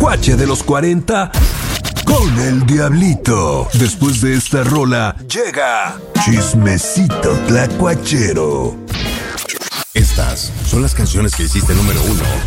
tlacuache de los 40 con el Diablito. Después de esta rola, llega Chismecito Tlacuachero. Estas son las canciones que hiciste número 1